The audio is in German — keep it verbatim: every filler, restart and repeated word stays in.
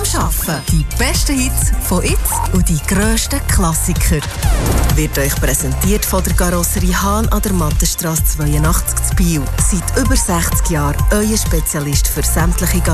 Arbeiten. Die besten Hits von jetzt und die grössten Klassiker. Wird euch präsentiert von der Karosserie Hahn an der Mattenstrasse zweiundachtzig zu Biel. Seit über sechzig Jahren euer Spezialist für sämtliche